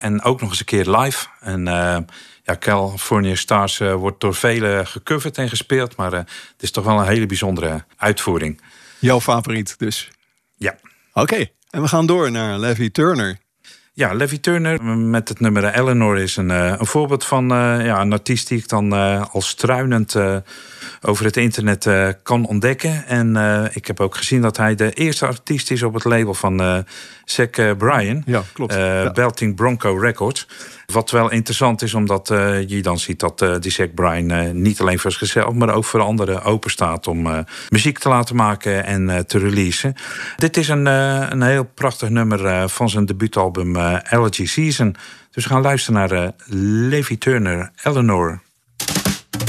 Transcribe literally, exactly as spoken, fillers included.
En ook nog eens een keer live. En uh, ja, California Stars uh, wordt door velen gecoverd en gespeeld. Maar uh, het is toch wel een hele bijzondere uitvoering. Jouw favoriet dus? Ja. Oké, okay. En we gaan door naar Levi Turner. Ja, Levi Turner met het nummer Eleanor is een, uh, een voorbeeld van uh, ja, een artiest die ik dan uh, al struinend uh, over het internet uh, kan ontdekken. En uh, ik heb ook gezien dat hij de eerste artiest is op het label van uh, Zach uh, Bryan. Ja, klopt. Uh, ja. Belting Bronco Records. Wat wel interessant is, omdat uh, je dan ziet dat uh, die Zach Bryan uh, niet alleen voor zichzelf, maar ook voor anderen open staat om uh, muziek te laten maken en uh, te releasen. Dit is een, uh, een heel prachtig nummer uh, van zijn debuutalbum uh, Allergy Season. Dus we gaan luisteren naar uh, Levi Turner, Eleanor.